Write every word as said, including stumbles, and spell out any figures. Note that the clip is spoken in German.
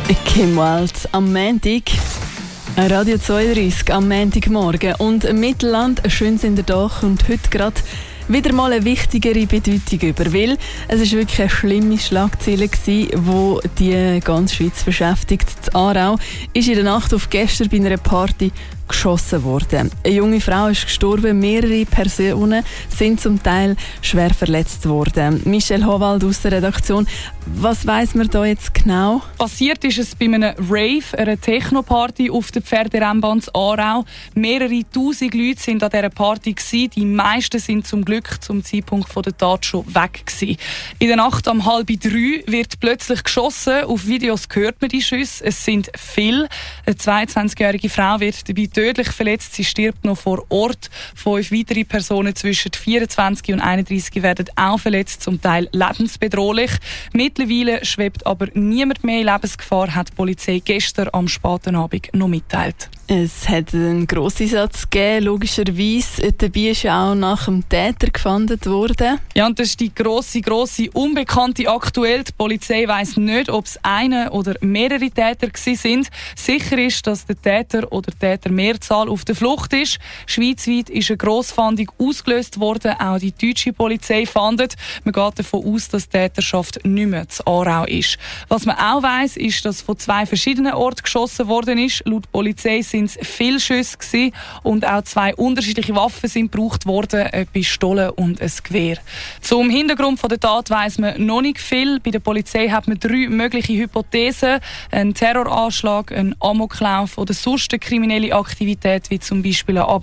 Kim Waltz am Montag. Radio zweiunddreißig am Montagmorgen. Und Mittelland, schön sind ihr doch. Und heute gerade wieder mal eine wichtigere Bedeutung über. Weil es ist wirklich eine schlimme Schlagzeile gewesen, die die ganze Schweiz beschäftigt. In Aarau ist in der Nacht auf gestern bei einer Party geschossen worden. Eine junge Frau ist gestorben, mehrere Personen sind zum Teil schwer verletzt worden. Michelle Howald aus der Redaktion, was weiss man da jetzt genau? Passiert ist es bei einem Rave, einer Techno-Party auf der Pferderennbahn in Aarau. Mehrere tausend Leute sind an dieser Party gewesen. Die meisten sind zum Glück zum Zeitpunkt der Tat schon weg gewesen. In der Nacht um halb drei wird plötzlich geschossen. Auf Videos hört man die Schüsse. Es sind viele. Eine zweiundzwanzigjährige Frau wird dabei tödlich verletzt. Sie stirbt noch vor Ort. Fünf weitere Personen zwischen vierundzwanzig und einunddreißig werden auch verletzt, zum Teil lebensbedrohlich. Mittlerweile schwebt aber niemand mehr in Lebensgefahr, hat die Polizei gestern am späten Abend noch mitteilt. Es hat einen Grosseinsatz gegeben, logischerweise. Dabei ist ja auch nach dem Täter gefunden worden. Ja, und das ist die grosse, grosse Unbekannte aktuell. Die Polizei weiss nicht, ob es eine oder mehrere Täter sind. Sicher ist, dass der Täter oder Täter Mehrzahl auf der Flucht ist. Schweizweit ist eine Grossfahndung ausgelöst worden. Auch die deutsche Polizei fahndet. Man geht davon aus, dass die Täterschaft nicht mehr zu Aarau ist. Was man auch weiss, ist, dass von zwei verschiedenen Orten geschossen worden ist. Laut Polizei sind es viele Schüsse gewesen und auch zwei unterschiedliche Waffen sind gebraucht worden, eine Pistole und ein Gewehr. Zum Hintergrund der Tat weiss man noch nicht viel. Bei der Polizei hat man drei mögliche Hypothesen: ein Terroranschlag, ein Amoklauf oder sonst eine kriminelle Aktivität, wie zum Beispiel eine